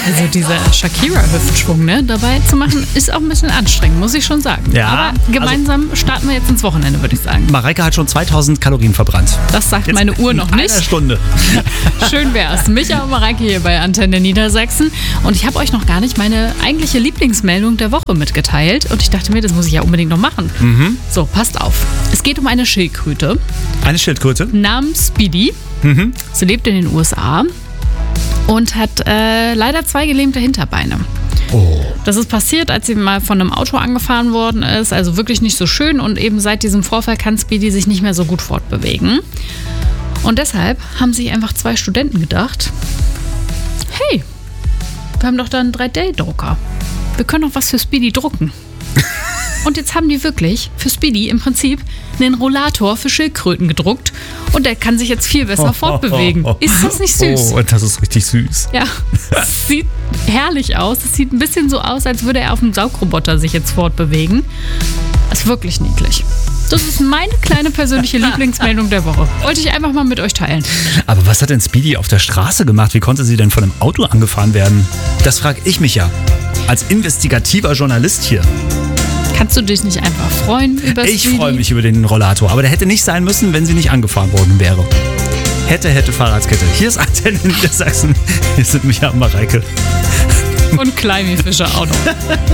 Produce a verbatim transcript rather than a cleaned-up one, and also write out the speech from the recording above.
Also dieser Shakira-Hüftschwung, ne, dabei zu machen, ist auch ein bisschen anstrengend, muss ich schon sagen. Ja, aber gemeinsam also starten wir jetzt ins Wochenende, würde ich sagen. Mareike hat schon zweitausend Kalorien verbrannt. Das sagt Jetzt meine Uhr noch in nicht. einer Stunde. Schön wär's. Micha und Mareike hier bei Antenne Niedersachsen. Und ich habe euch noch gar nicht meine eigentliche Lieblingsmeldung der Woche mitgeteilt. Und ich dachte mir, das muss ich ja unbedingt noch machen. Mhm. So, passt auf. Es geht um eine Schildkröte Eine Schildkröte? namens Speedy. Mhm. Sie lebt in den U S A und hat äh, leider zwei gelähmte Hinterbeine. Oh. Das ist passiert, als sie mal von einem Auto angefahren worden ist. Also wirklich nicht so schön. Und eben seit diesem Vorfall kann Speedy sich nicht mehr so gut fortbewegen. Und deshalb haben sich einfach zwei Studenten gedacht, hey, wir haben doch da einen drei D Drucker. Wir können doch was für Speedy drucken. Und jetzt haben die wirklich für Speedy im Prinzip einen Rollator für Schildkröten gedruckt. Und der kann sich jetzt viel besser fortbewegen. Ist das nicht süß? Oh, das ist richtig süß. Ja, es sieht herrlich aus. Es sieht ein bisschen so aus, als würde er auf dem Saugroboter sich jetzt fortbewegen. Das ist wirklich niedlich. Das ist meine kleine persönliche Lieblingsmeldung der Woche. Wollte ich einfach mal mit euch teilen. Aber was hat denn Speedy auf der Straße gemacht? Wie konnte sie denn von einem Auto angefahren werden? Das frage ich mich ja. Als investigativer Journalist hier. Kannst du dich nicht einfach freuen über Speedy? Ich freue mich über den Rollator. Aber der hätte nicht sein müssen, wenn sie nicht angefahren worden wäre. Hätte, hätte Fahrradskette. Hier ist Antenne Niedersachsen. Hier sind Micha und Mareike. Und Kleimi Fischer auch noch.